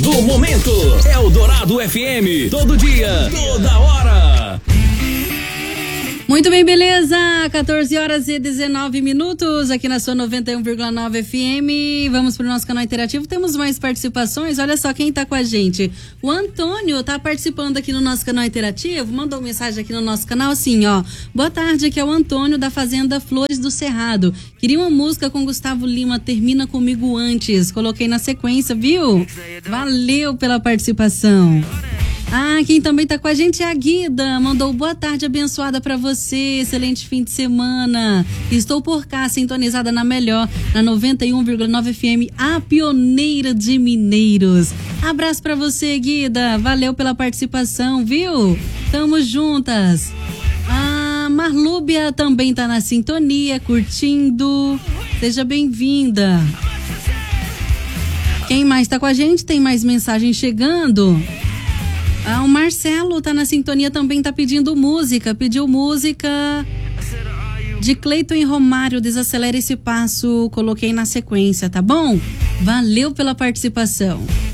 do momento. Eldorado FM, todo dia, toda hora. Muito bem, beleza? 14 horas e 19 minutos aqui na sua 91,9 FM. Vamos pro nosso canal interativo. Temos mais participações. Olha só quem tá com a gente. O Antônio tá participando aqui no nosso canal interativo. Mandou mensagem aqui no nosso canal assim, ó. Boa tarde, aqui é o Antônio da Fazenda Flores do Cerrado. Queria uma música com Gustavo Lima, Termina Comigo Antes. Coloquei na sequência, viu? Valeu pela participação. Ah, quem também tá com a gente é a Guida, mandou boa tarde abençoada pra você, excelente fim de semana. Estou por cá, sintonizada na melhor, na 91,9 FM, a pioneira de Mineiros. Abraço pra você, Guida, valeu pela participação, viu? Tamo juntas. A Marlúbia também tá na sintonia, curtindo, seja bem-vinda. Quem mais tá com a gente? Tem mais mensagem chegando? Ah, o Marcelo tá na sintonia, também tá pediu música de Cleiton e Romário, Desacelera Esse Passo, coloquei na sequência, tá bom? Valeu pela participação.